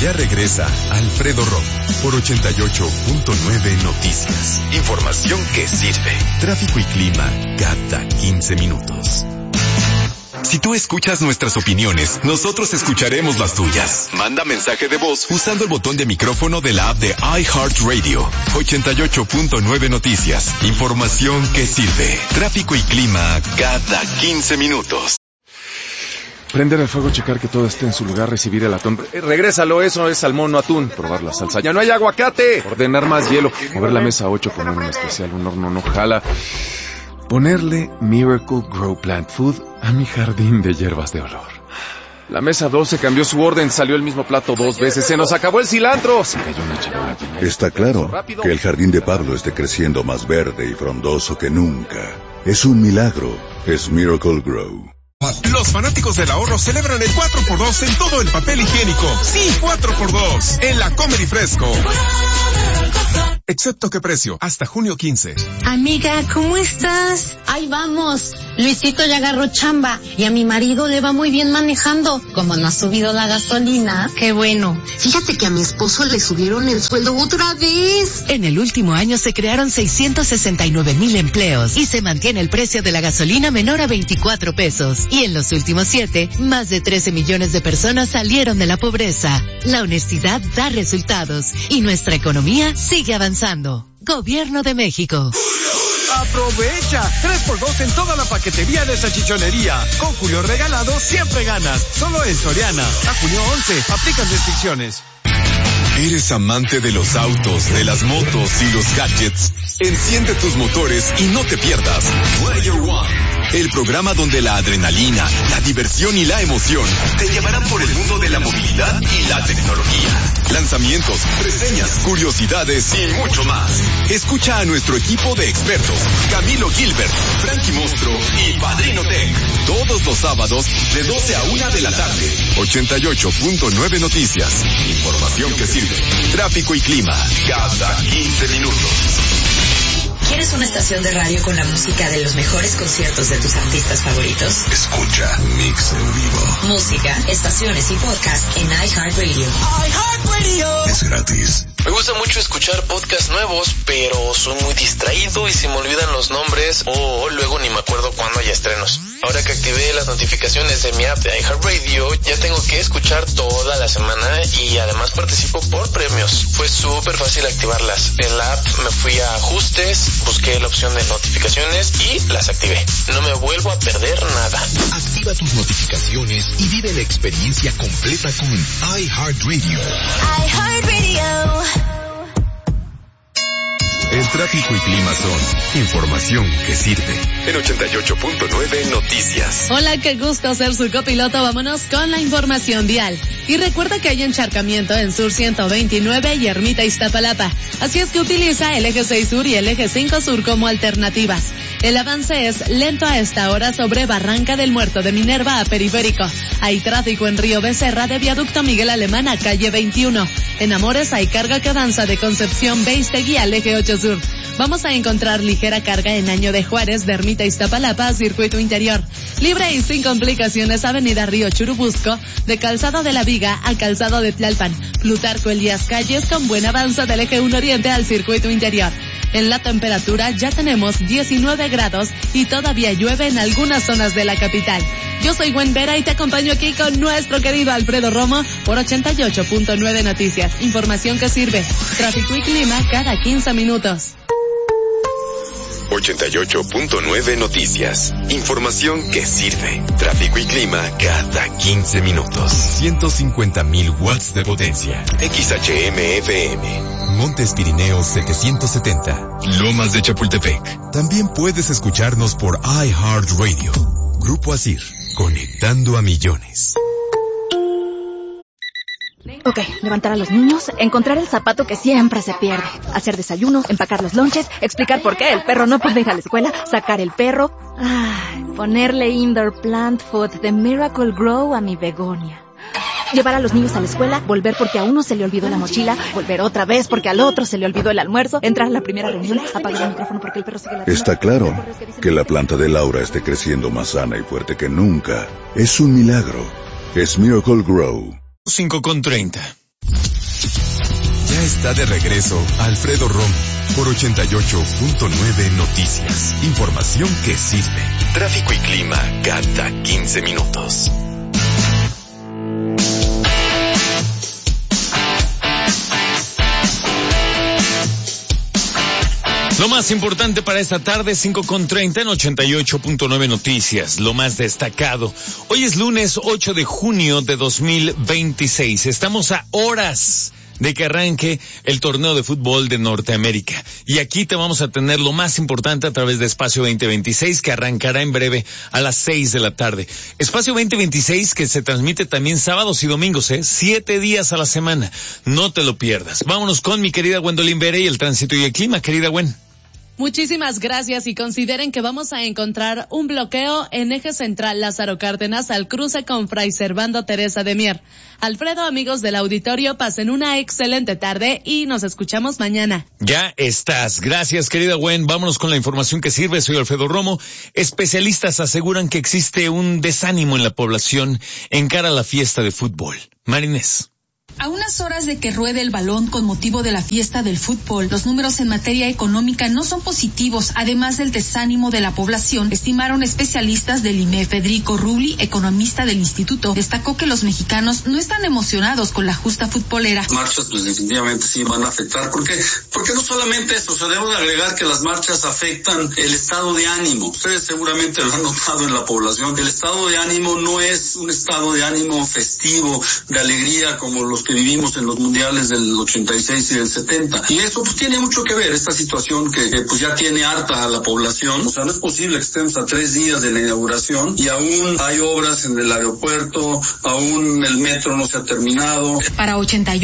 Ya regresa Alfredo Romo por 88.9 Noticias. Información que sirve. Tráfico y clima cada 15 minutos. Si tú escuchas nuestras opiniones, nosotros escucharemos las tuyas. Manda mensaje de voz usando el botón de micrófono de la app de iHeartRadio. 88.9 Noticias. Información que sirve. Tráfico y clima cada 15 minutos. Prender el fuego, checar que todo esté en su lugar, recibir el atún. Regrésalo, eso es salmón, no atún. Probar la salsa. ¡Ya no hay aguacate! Ordenar más hielo. Mover la mesa 8 con un especial. Un horno no jala. Ponerle Miracle Grow Plant Food a mi jardín de hierbas de olor. La mesa 12 cambió su orden, salió el mismo plato 2 veces. ¡Se nos acabó el cilantro! Se cayó una charola llena. Está claro que el jardín de Pablo esté creciendo más verde y frondoso que nunca. Es un milagro. Es Miracle Grow. Los fanáticos del ahorro celebran el 4x2 en todo el papel higiénico. Sí, 4x2 en la Comedy Fresco. Excepto qué precio, hasta junio 15. Amiga, ¿cómo estás? Ahí vamos. Luisito ya agarró chamba y a mi marido le va muy bien manejando. Como no ha subido la gasolina, qué bueno. Fíjate que a mi esposo le subieron el sueldo otra vez. En el último año se crearon 669,000 empleos y se mantiene el precio de la gasolina menor a 24 pesos. Y en los últimos 7, más de 13 millones de personas salieron de la pobreza. La honestidad da resultados y nuestra economía sigue avanzando. Gobierno de México. Aprovecha 3x2 en toda la paquetería de salchichonería. Con Julio regalado siempre ganas. Solo en Soriana. A junio 11. Aplican restricciones. ¿Eres amante de los autos, de las motos y los gadgets? Enciende tus motores y no te pierdas Player One, el programa donde la adrenalina, la diversión y la emoción te llevarán por el mundo de la movilidad y la tecnología. Lanzamientos, reseñas, curiosidades y mucho más. Escucha a nuestro equipo de expertos, Camilo Gilbert, Frankie Mostro y Padrino Tech, todos los sábados de 12 a 1 de la tarde. 88.9 Noticias. Información que sirve. Tráfico y clima cada 15 minutos. ¿Quieres una estación de radio con la música de los mejores conciertos de tus artistas favoritos? Escucha Mix en Vivo. Música, estaciones y podcast en iHeartRadio. iHeartRadio. Es gratis. Me gusta mucho escuchar podcasts nuevos, pero soy muy distraído y se me olvidan los nombres o luego ni me acuerdo cuándo hay estrenos. Ahora que activé las notificaciones de mi app de iHeartRadio, ya tengo que escuchar toda la semana y además participo por premios. Fue súper fácil activarlas. En la app me fui a ajustes, busqué la opción de notificaciones y las activé. No me vuelvo a perder nada. Activa tus notificaciones y vive la experiencia completa con iHeartRadio. iHeartRadio. El tráfico y clima son información que sirve. En 88.9 Noticias. Hola, qué gusto ser su copiloto. Vámonos con la información vial. Y recuerda que hay encharcamiento en Sur 129 y Ermita Iztapalapa. Así es que utiliza el eje 6 Sur y el eje 5 Sur como alternativas. El avance es lento a esta hora sobre Barranca del Muerto de Minerva a Periférico. Hay tráfico en Río Becerra de Viaducto Miguel Alemán a calle 21. En Amores hay carga que avanza de Concepción Beistegui al eje 8 Sur. Vamos a encontrar ligera carga en Año de Juárez de Ermita Iztapalapa a Circuito Interior. Libre y sin complicaciones Avenida Río Churubusco de Calzado de la Viga a Calzado de Tlalpan. Plutarco Elías Calles con buen avance del eje 1 Oriente al Circuito Interior. En la temperatura ya tenemos 19 grados y todavía llueve en algunas zonas de la capital. Yo soy Gwen Vera y te acompaño aquí con nuestro querido Alfredo Romo por 88.9 Noticias. Información que sirve. Tráfico y clima cada 15 minutos. 88.9 Noticias. Información que sirve. Tráfico y clima cada 15 minutos. 150,000 watts de potencia. XHM-FM. Montes Pirineos 770. Lomas de Chapultepec. También puedes escucharnos por iHeartRadio. Grupo Asir. Conectando a millones. Ok, levantar a los niños, encontrar el zapato que siempre se pierde, hacer desayuno, empacar los lonches, explicar por qué el perro no puede ir a la escuela, sacar el perro, ponerle Indoor Plant Food de Miracle Grow a mi begonia. Llevar a los niños a la escuela, volver porque a uno se le olvidó la mochila, volver otra vez porque al otro se le olvidó el almuerzo, entrar a la primera reunión, apagar el micrófono porque el perro sigue ladrando. Está claro que la planta de Laura esté creciendo más sana y fuerte que nunca. Es un milagro. Es Miracle Grow. 5:30. Ya está de regreso Alfredo Romo por 88.9 Noticias. Información que sirve. Tráfico y clima cada 15 minutos. Lo más importante para esta tarde, 5:30 en 88.9 Noticias. Lo más destacado. Hoy es lunes 8 de junio de 2026. Estamos a horas de que arranque el torneo de fútbol de Norteamérica. Y aquí te vamos a tener lo más importante a través de Espacio 2026, que arrancará en breve a las 6 de la tarde. Espacio 2026 que se transmite también sábados y domingos, 7 días a la semana. No te lo pierdas. Vámonos con mi querida Gwendolyn Bere y el tránsito y el clima. Querida Gwen. Muchísimas gracias y consideren que vamos a encontrar un bloqueo en eje central Lázaro Cárdenas al cruce con Fray Servando Teresa de Mier. Alfredo, amigos del auditorio, pasen una excelente tarde y nos escuchamos mañana. Ya estás. Gracias, querida Gwen. Vámonos con la información que sirve. Soy Alfredo Romo. Especialistas aseguran que existe un desánimo en la población en cara a la fiesta de fútbol. Marinés. A unas horas de que ruede el balón con motivo de la fiesta del fútbol, los números en materia económica no son positivos, además del desánimo de la población, estimaron especialistas del IME. Federico Rubli, economista del instituto, destacó que los mexicanos no están emocionados con la justa futbolera. Las marchas pues definitivamente sí van a afectar, porque no solamente eso, se debe agregar que las marchas afectan el estado de ánimo. Ustedes seguramente lo han notado en la población. El estado de ánimo no es un estado de ánimo festivo, de alegría como los que vivimos en los mundiales del 86 y del 70. Y eso pues tiene mucho que ver, esta situación que pues ya tiene harta a la población. O sea, no es posible que estemos a 3 días de la inauguración y aún hay obras en el aeropuerto, aún el metro no se ha terminado. Para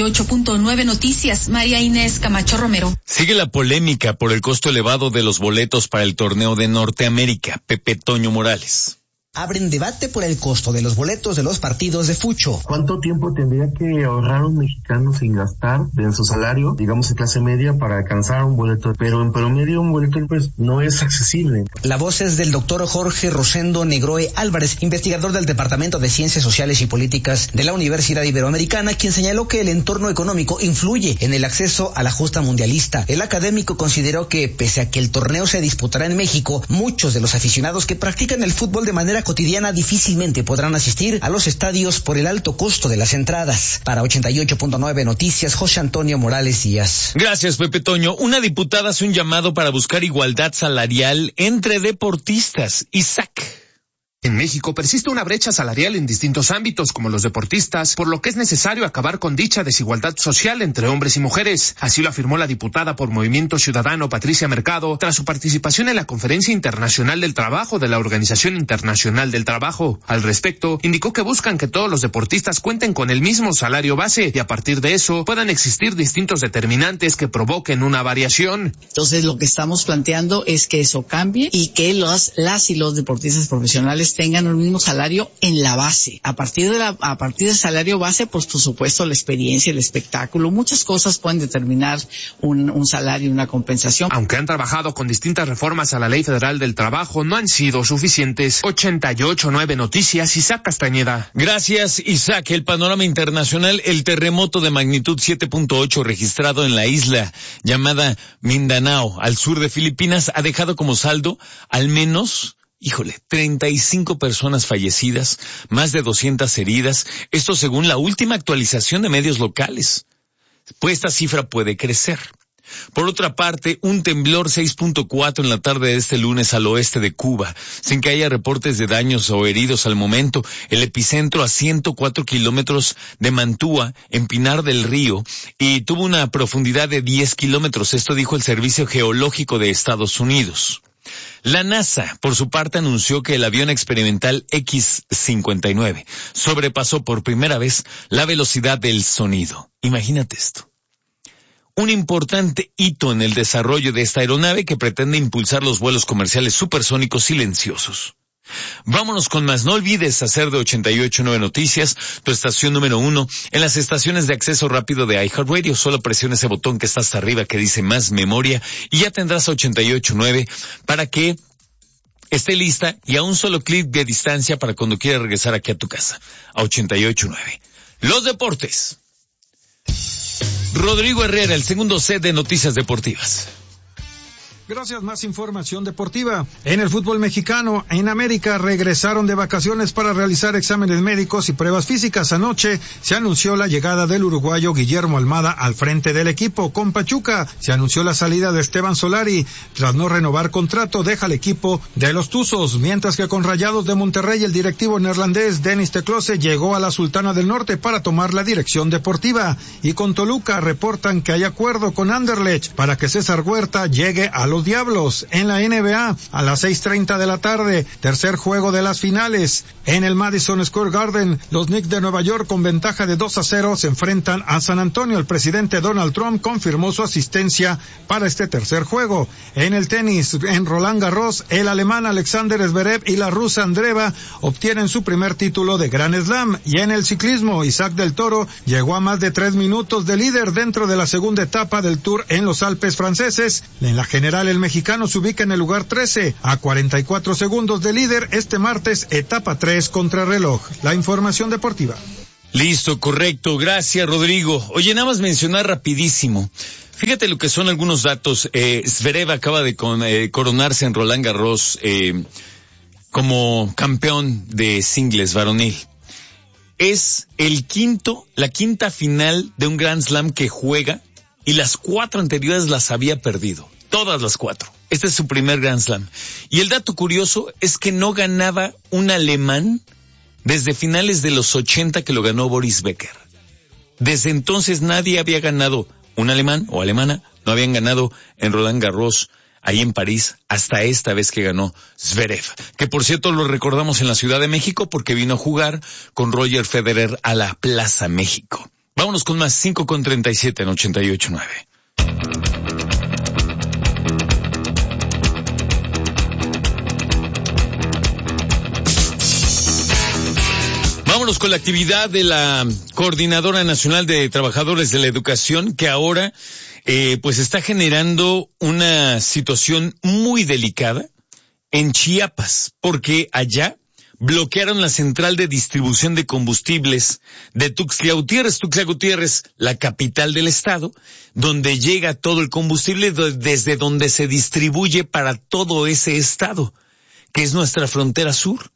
88.9 Noticias, María Inés Camacho Romero. Sigue la polémica por el costo elevado de los boletos para el torneo de Norteamérica. Pepe Toño Morales. Abren debate por el costo de los boletos de los partidos de fucho. ¿Cuánto tiempo tendría que ahorrar un mexicano sin gastar de su salario, digamos en clase media, para alcanzar un boleto? Pero en promedio un boleto pues no es accesible. La voz es del doctor Jorge Rosendo Negroe Álvarez, investigador del Departamento de Ciencias Sociales y Políticas de la Universidad Iberoamericana, quien señaló que el entorno económico influye en el acceso a la justa mundialista. El académico consideró que, pese a que el torneo se disputará en México, muchos de los aficionados que practican el fútbol de manera cotidiana difícilmente podrán asistir a los estadios por el alto costo de las entradas. Para 88.9 Noticias, José Antonio Morales Díaz. Gracias, Pepe Toño. Una diputada hace un llamado para buscar igualdad salarial entre deportistas. Isaac. En México persiste una brecha salarial en distintos ámbitos, como los deportistas, por lo que es necesario acabar con dicha desigualdad social entre hombres y mujeres. Así lo afirmó la diputada por Movimiento Ciudadano Patricia Mercado tras su participación en la Conferencia Internacional del Trabajo de la Organización Internacional del Trabajo. Al respecto, indicó que buscan que todos los deportistas cuenten con el mismo salario base y a partir de eso puedan existir distintos determinantes que provoquen una variación. Entonces lo que estamos planteando es que eso cambie y que las y los deportistas profesionales tengan el mismo salario en la base. A partir del salario base, pues por supuesto la experiencia, el espectáculo, muchas cosas pueden determinar un salario y una compensación. Aunque han trabajado con distintas reformas a la Ley Federal del Trabajo, no han sido suficientes. 88.9 Noticias, Isaac Castañeda. Gracias, Isaac. El panorama internacional, el terremoto de magnitud 7.8 registrado en la isla llamada Mindanao, al sur de Filipinas, ha dejado como saldo al menos 35 personas fallecidas, más de 200 heridas, esto según la última actualización de medios locales. Pues esta cifra puede crecer. Por otra parte, un temblor 6.4 en la tarde de este lunes al oeste de Cuba, sin que haya reportes de daños o heridos al momento. El epicentro a 104 kilómetros de Mantua, en Pinar del Río, y tuvo una profundidad de 10 kilómetros, esto dijo el Servicio Geológico de Estados Unidos. La NASA, por su parte, anunció que el avión experimental X-59 sobrepasó por primera vez la velocidad del sonido. Imagínate esto. Un importante hito en el desarrollo de esta aeronave que pretende impulsar los vuelos comerciales supersónicos silenciosos. Vámonos con más. No olvides hacer de 88.9 Noticias tu estación número 1 en las estaciones de acceso rápido de iHeartRadio. Solo presiona ese botón que está hasta arriba que dice más memoria y ya tendrás 88.9 para que esté lista y a un solo clic de distancia para cuando quieras regresar aquí a tu casa. A 88.9. Los deportes. Rodrigo Herrera, el segundo set de Noticias Deportivas. Gracias, más información deportiva. En el fútbol mexicano, en América regresaron de vacaciones para realizar exámenes médicos y pruebas físicas. Anoche se anunció la llegada del uruguayo Guillermo Almada al frente del equipo. Con Pachuca se anunció la salida de Esteban Solari. Tras no renovar contrato, deja el equipo de los Tuzos. Mientras que con Rayados de Monterrey, el directivo neerlandés Dennis de Close llegó a la Sultana del Norte para tomar la dirección deportiva. Y con Toluca reportan que hay acuerdo con Anderlecht para que César Huerta llegue a los Diablos. En la NBA, a las 6:30 de la tarde, tercer juego de las finales. En el Madison Square Garden, los Knicks de Nueva York con ventaja de 2-0 se enfrentan a San Antonio. El presidente Donald Trump confirmó su asistencia para este tercer juego. En el tenis, en Roland Garros, el alemán Alexander Zverev y la rusa Andreeva obtienen su primer título de Grand Slam. Y en el ciclismo, Isaac del Toro llegó a más de 3 minutos de líder dentro de la segunda etapa del Tour en los Alpes franceses. En la general, el mexicano se ubica en el lugar 13, a 44 segundos de líder. Este martes, etapa 3 contrarreloj. La información deportiva. Listo, correcto. Gracias, Rodrigo. Oye, nada más mencionar rapidísimo. Fíjate lo que son algunos datos. Zverev acaba de coronarse en Roland Garros como campeón de singles varonil. Es la quinta final de un Grand Slam que juega, y las 4 anteriores las había perdido. Todas las 4. Este es su primer Grand Slam. Y el dato curioso es que no ganaba un alemán desde finales de los 80 que lo ganó Boris Becker. Desde entonces nadie había ganado, un alemán o alemana, no habían ganado en Roland Garros, ahí en París, hasta esta vez que ganó Zverev. Que por cierto lo recordamos en la Ciudad de México porque vino a jugar con Roger Federer a la Plaza México. Vámonos con más, 5:37 en 88.9. Vámonos con la actividad de la Coordinadora Nacional de Trabajadores de la Educación, que ahora pues está generando una situación muy delicada en Chiapas, porque allá bloquearon la central de distribución de combustibles de Tuxtla Gutiérrez. Tuxtla Gutiérrez, la capital del estado, donde llega todo el combustible, desde donde se distribuye para todo ese estado, que es nuestra frontera sur.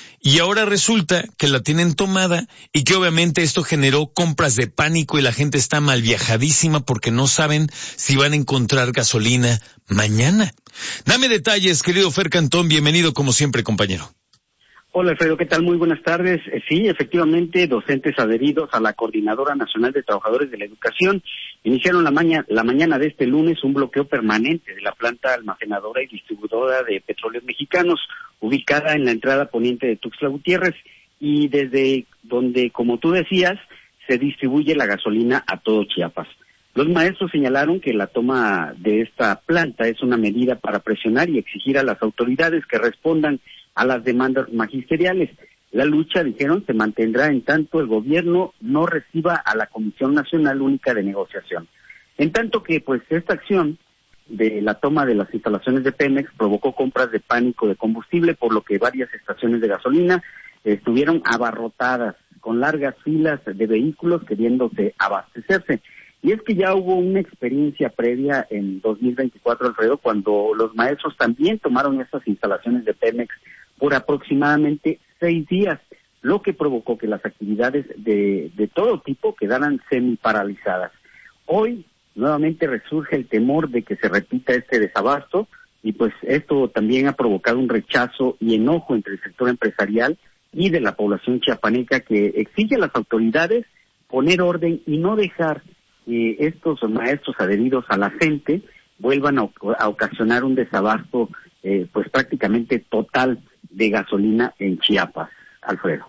Y ahora resulta que la tienen tomada y que obviamente esto generó compras de pánico y la gente está mal viajadísima porque no saben si van a encontrar gasolina mañana. Dame detalles, querido Fer Cantón, bienvenido como siempre, compañero. Hola, Alfredo, ¿qué tal? Muy buenas tardes. Sí, efectivamente, docentes adheridos a la Coordinadora Nacional de Trabajadores de la Educación iniciaron la mañana de este lunes un bloqueo permanente de la planta almacenadora y distribuidora de petróleos mexicanos, ubicada en la entrada poniente de Tuxtla Gutiérrez, y desde donde, como tú decías, se distribuye la gasolina a todo Chiapas. Los maestros señalaron que la toma de esta planta es una medida para presionar y exigir a las autoridades que respondan a las demandas magisteriales. La lucha, dijeron, se mantendrá en tanto el gobierno no reciba a la Comisión Nacional Única de Negociación. En tanto que, pues, esta acción de la toma de las instalaciones de Pemex provocó compras de pánico de combustible, por lo que varias estaciones de gasolina estuvieron abarrotadas, con largas filas de vehículos queriéndose abastecerse. Y es que ya hubo una experiencia previa en 2024, Alfredo, cuando los maestros también tomaron estas instalaciones de Pemex por aproximadamente 6 días, lo que provocó que las actividades de todo tipo quedaran semi-paralizadas. Hoy, nuevamente resurge el temor de que se repita este desabasto, y pues esto también ha provocado un rechazo y enojo entre el sector empresarial y de la población chiapaneca, que exige a las autoridades poner orden y no dejar que estos maestros adheridos a la gente vuelvan a ocasionar un desabasto pues prácticamente total de gasolina en Chiapas, Alfredo.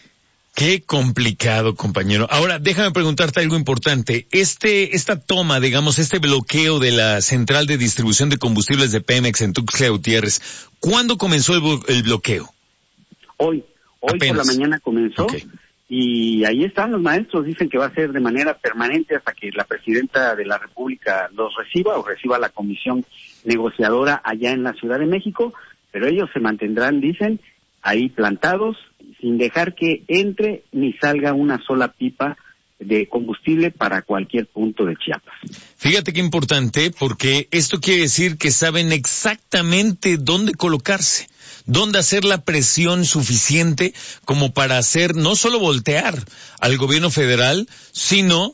Qué complicado, compañero. Ahora, déjame preguntarte algo importante. Esta toma, digamos, este bloqueo de la central de distribución de combustibles de Pemex en Tuxtla Gutiérrez, ¿cuándo comenzó el bloqueo? Hoy por la mañana comenzó. Okay. Y ahí están los maestros, dicen que va a ser de manera permanente hasta que la presidenta de la República los reciba o reciba la comisión negociadora allá en la Ciudad de México, pero ellos se mantendrán, dicen, ahí plantados, sin dejar que entre ni salga una sola pipa de combustible para cualquier punto de Chiapas. Fíjate qué importante, porque esto quiere decir que saben exactamente dónde colocarse, dónde hacer la presión suficiente como para hacer, no solo voltear al gobierno federal, sino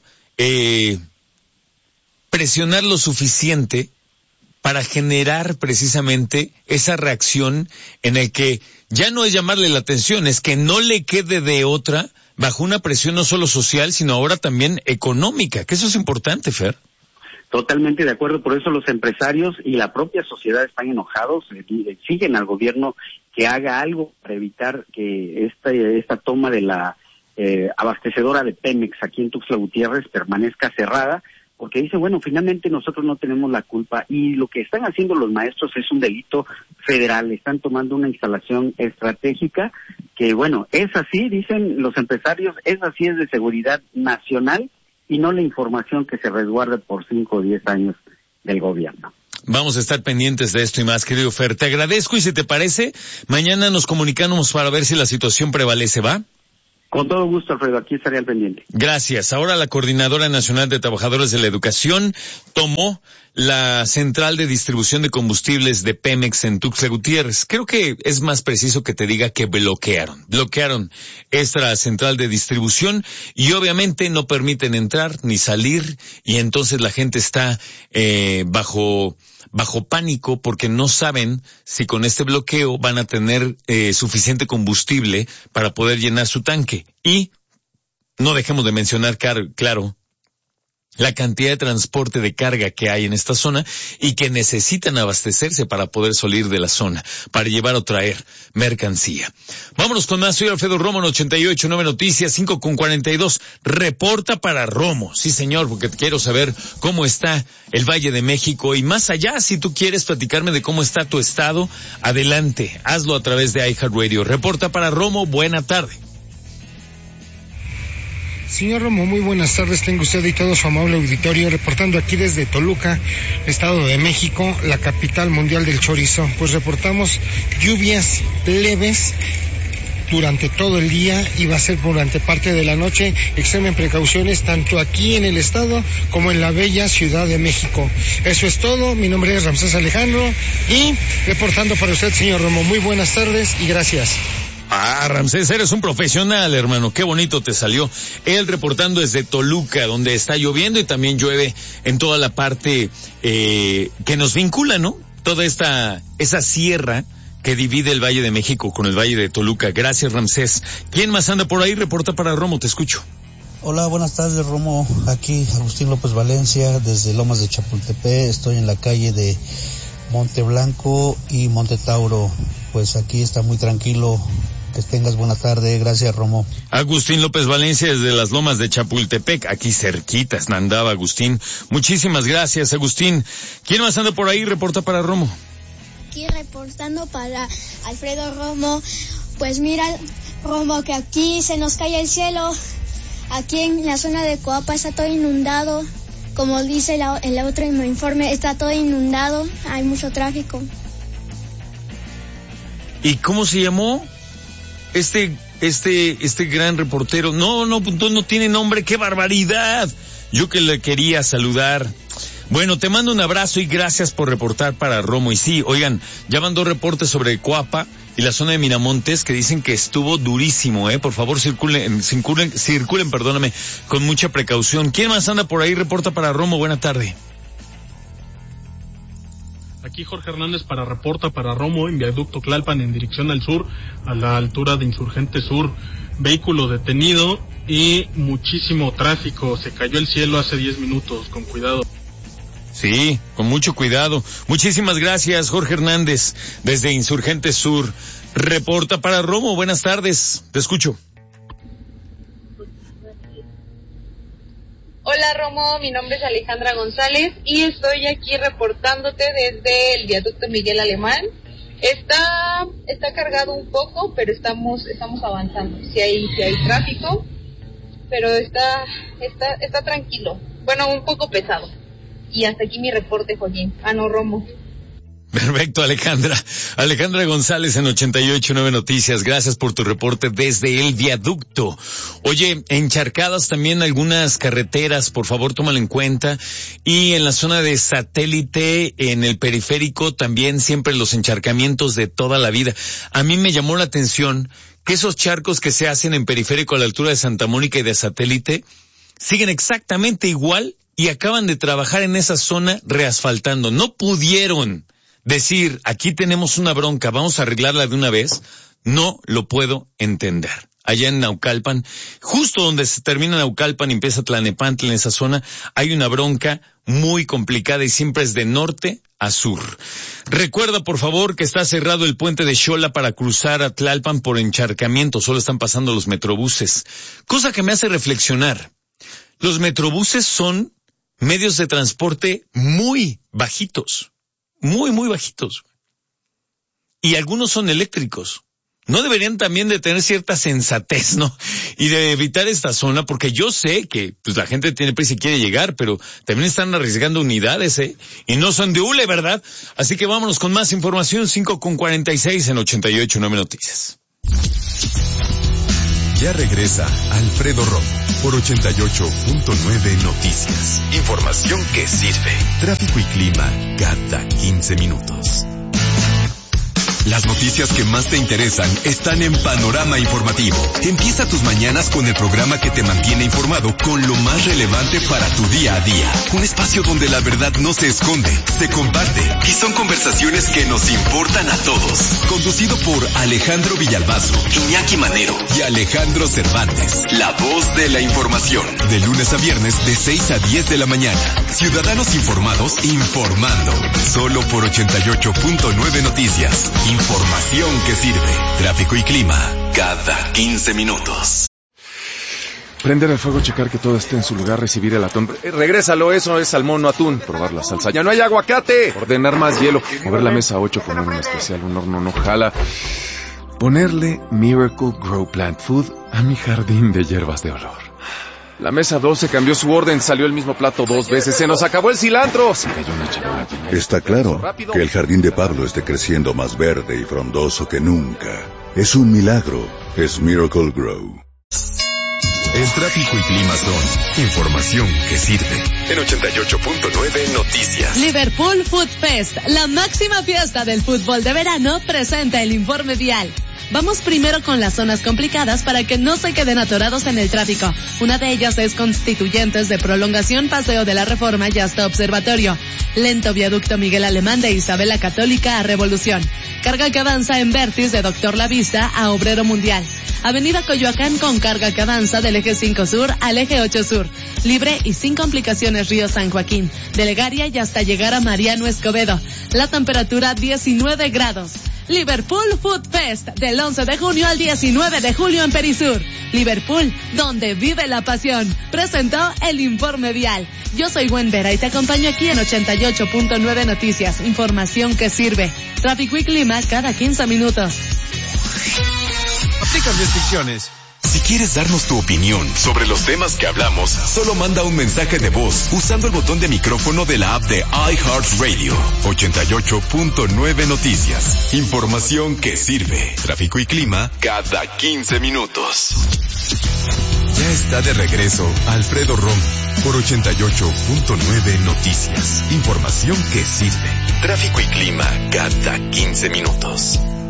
presionar lo suficiente para generar precisamente esa reacción en el que ya no es llamarle la atención, es que no le quede de otra bajo una presión no solo social, sino ahora también económica, que eso es importante, Fer. Totalmente de acuerdo, por eso los empresarios y la propia sociedad están enojados, exigen al gobierno que haga algo para evitar que esta toma de la abastecedora de Pemex aquí en Tuxtla Gutiérrez permanezca cerrada, porque dice, bueno, finalmente nosotros no tenemos la culpa y lo que están haciendo los maestros es un delito federal, están tomando una instalación estratégica que, bueno, es así, dicen los empresarios, es así, es de seguridad nacional y no la información que se resguarde por 5 o 10 años del gobierno. Vamos a estar pendientes de esto y más, querido Fer. Te agradezco y si te parece, mañana nos comunicamos para ver si la situación prevalece, ¿va? Con todo gusto, Alfredo, aquí estaré al pendiente. Gracias. Ahora la Coordinadora Nacional de Trabajadores de la Educación tomó la central de distribución de combustibles de Pemex en Tuxtla Gutiérrez. Creo que es más preciso que te diga que bloquearon esta central de distribución y obviamente no permiten entrar ni salir y entonces la gente está bajo pánico porque no saben si con este bloqueo van a tener suficiente combustible para poder llenar su tanque. Y no dejemos de mencionar, claro, la cantidad de transporte de carga que hay en esta zona y que necesitan abastecerse para poder salir de la zona, para llevar o traer mercancía. Vámonos con más. Soy Alfredo Romo en 88.9 Noticias, 5:42. Reporta para Romo. Sí, señor, porque quiero saber cómo está el Valle de México y más allá, si tú quieres platicarme de cómo está tu estado, adelante, hazlo a través de iHeartRadio. Reporta para Romo, buena tarde. Señor Romo, muy buenas tardes, tengo usted y todo su amable auditorio, reportando aquí desde Toluca, Estado de México, la capital mundial del chorizo. Pues reportamos lluvias leves durante todo el día y va a ser durante parte de la noche. Extremen precauciones tanto aquí en el estado como en la bella Ciudad de México. Eso es todo, mi nombre es Ramsés Alejandro y reportando para usted, señor Romo, muy buenas tardes y gracias. Ramsés, eres un profesional, hermano, qué bonito te salió. Él reportando desde Toluca, donde está lloviendo y también llueve en toda la parte que nos vincula, ¿no? Toda esa sierra que divide el Valle de México con el Valle de Toluca. Gracias, Ramsés. ¿Quién más anda por ahí? Reporta para Romo, te escucho. Hola, buenas tardes, Romo. Aquí Agustín López Valencia, desde Lomas de Chapultepec. Estoy en la calle de Monte Blanco y Monte Tauro. Pues aquí está muy tranquilo. Que tengas buena tarde, gracias, Romo. Agustín López Valencia desde las Lomas de Chapultepec, aquí cerquitas andaba Agustín. Muchísimas gracias, Agustín. ¿Quién más anda por ahí? Reporta para Romo. Aquí reportando para Alfredo Romo. Pues mira, Romo, que aquí se nos cae el cielo. Aquí en la zona de Coapa está todo inundado. Como dice el otro informe, está todo inundado. Hay mucho tráfico. ¿Y cómo se llamó? Este gran reportero, no tiene nombre, qué barbaridad. Yo que le quería saludar. Bueno, te mando un abrazo y gracias por reportar para Romo. Y sí, oigan, ya van 2 reportes sobre Coapa y la zona de Miramontes que dicen que estuvo durísimo, por favor circulen, perdóname, con mucha precaución. ¿Quién más anda por ahí? Reporta para Romo, buena tarde. Aquí Jorge Hernández para Reporta para Romo, en Viaducto Tlalpan en dirección al sur, a la altura de Insurgente Sur. Vehículo detenido y muchísimo tráfico. Se cayó el cielo hace 10 minutos, con cuidado. Sí, con mucho cuidado. Muchísimas gracias, Jorge Hernández, desde Insurgente Sur. Reporta para Romo, buenas tardes, te escucho. Hola Romo, mi nombre es Alejandra González y estoy aquí reportándote desde el viaducto Miguel Alemán. Está cargado un poco, pero estamos avanzando. Sí hay tráfico, pero está tranquilo. Bueno, un poco pesado. Y hasta aquí mi reporte, Joaquín. No, Romo. Perfecto, Alejandra. Alejandra González en 88.9 Noticias. Gracias por tu reporte desde el viaducto. Oye, encharcadas también algunas carreteras, por favor, tómalo en cuenta. Y en la zona de Satélite, en el periférico, también siempre los encharcamientos de toda la vida. A mí me llamó la atención que esos charcos que se hacen en periférico a la altura de Santa Mónica y de Satélite siguen exactamente igual y acaban de trabajar en esa zona reasfaltando. No pudieron decir, aquí tenemos una bronca, vamos a arreglarla de una vez. No lo puedo entender. Allá en Naucalpan, justo donde se termina Naucalpan y empieza Tlanepantla, en esa zona, hay una bronca muy complicada y siempre es de norte a sur. Recuerda, por favor, que está cerrado el puente de Xola para cruzar a Tlalpan por encharcamiento. Solo están pasando los metrobuses. Cosa que me hace reflexionar. Los metrobuses son medios de transporte muy bajitos. Muy, muy bajitos. Y algunos son eléctricos. ¿No deberían también de tener cierta sensatez, no? Y de evitar esta zona, porque yo sé que pues la gente tiene prisa y quiere llegar, pero también están arriesgando unidades, y no son de hule, ¿verdad? Así que vámonos con más información, 5:46 en 88.9 Noticias. Ya regresa Alfredo Romo por 88.9 Noticias. Información que sirve. Tráfico y clima cada 15 minutos. Las noticias que más te interesan están en Panorama Informativo. Empieza tus mañanas con el programa que te mantiene informado con lo más relevante para tu día a día. Un espacio donde la verdad no se esconde, se comparte y son conversaciones que nos importan a todos. Conducido por Alejandro Villalbazo, Iñaki Manero y Alejandro Cervantes. La voz de la información. De lunes a viernes de 6 a 10 de la mañana. Ciudadanos informados, informando. Solo por 88.9 Noticias. Información que sirve. Tráfico y clima cada 15 minutos. Prender el fuego, checar que todo esté en su lugar, recibir el atún. Regrésalo, eso es salmón, no atún. Probar la salsa. ¡Ya no hay aguacate! Ordenar más hielo. Mover la mesa 8, poner un especial, un horno no jala. Ponerle Miracle Grow Plant Food a mi jardín de hierbas de olor. La mesa 12 cambió su orden, salió el mismo plato 2 veces, se nos acabó el cilantro. Se cayó una charola. Está claro que el jardín de Pablo esté creciendo más verde y frondoso que nunca. Es un milagro, es Miracle Grow. El tráfico y clima son información que sirve. En 88.9 Noticias. Liverpool Food Fest, la máxima fiesta del fútbol de verano, presenta el informe vial. Vamos primero con las zonas complicadas para que no se queden atorados en el tráfico. Una de ellas es Constituyentes de Prolongación, Paseo de la Reforma y hasta Observatorio. Lento Viaducto Miguel Alemán de Isabel la Católica a Revolución. Carga que avanza en Vértiz de Doctor La Vista a Obrero Mundial. Avenida Coyoacán con carga que avanza del eje 5 Sur al eje 8 Sur. Libre y sin complicaciones Río San Joaquín. De Legaria y hasta llegar a Mariano Escobedo. La temperatura 19 grados. Liverpool Food Fest del 11 de junio al 19 de julio en Perisur. Liverpool, donde vive la pasión. Presentó el informe vial. Yo soy Gwen Vera y te acompaño aquí en 88.9 Noticias. Información que sirve. Tráfico y clima cada 15 minutos. Aplican restricciones. Si quieres darnos tu opinión sobre los temas que hablamos, solo manda un mensaje de voz usando el botón de micrófono de la app de iHeartRadio. 88.9 Noticias. Información que sirve. Tráfico y clima cada 15 minutos. Ya está de regreso Alfredo Romo por 88.9 Noticias. Información que sirve. Tráfico y clima cada 15 minutos.